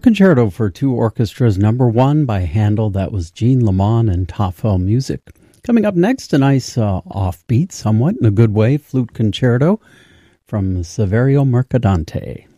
Concerto for Two Orchestras, number 1 by Handel. That was Jean Lamont and Tafel Music. Coming up next, a nice offbeat, somewhat in a good way, flute concerto from Saverio Mercadante.